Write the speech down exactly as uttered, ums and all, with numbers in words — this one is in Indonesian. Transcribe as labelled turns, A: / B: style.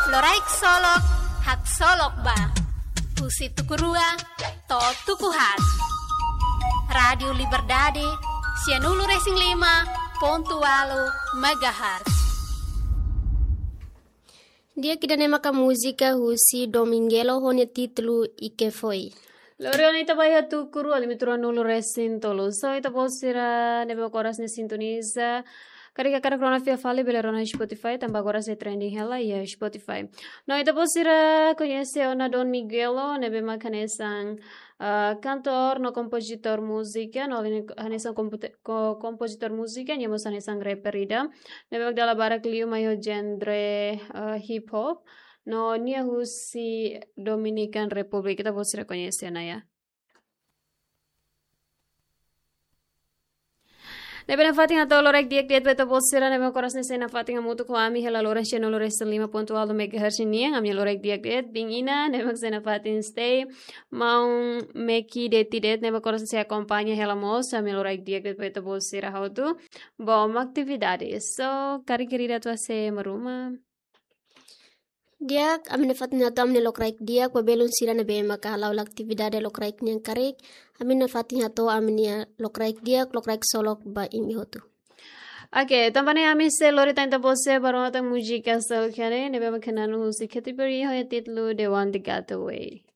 A: Loraik solok, hak solok ba. Pusi tukurua, to tukuhat. Radio Liberdade, Sianulu Racing lima, Pontualo, Megahertz.
B: Dia kida nema ka música husi Domingelo hone título Ike foi.
C: Loriona ita vai hatu kuru ali mitura nulu Racing tolo. So ita posira nebe koras ne sintoniza. Karika kara krona fia fale bele rona Spotify tambah koras e trending hela ya Spotify. No ita posira conhece ona Don Miguelo nebe makanesang Uh, cantor no compositor música no hanesang co compositor música nyamos hanesang rapper ida nebe dala barak liu mayo genre uh, hip hop no nia husi Dominican Republic kita posira conhece na ya. Nebe na fatinga to lorek diek diet beto posira nebe koras ne sena fatinga mutu ko ami hela lores cheno lores lima ponto aldo megahertz ni ami lorek diek diet bing ina nebe sena fatin stay mau meki deti det nebe koras se acompaña hela mos ami lorek diek diet beto posira hautu bom actividades so kari querida tu ase maruma.
B: Dia amne fatina to amne lokraik dia ko belun sira ne be maka law aktividade lokraik nyang karek amne fatina to amne lokraik dia lokraik solok ba imi hotu.
C: Oke, tampane ami se lorita inta pose barona ta música so kare nebe makananu sikati beri ho titlu de one the gateway.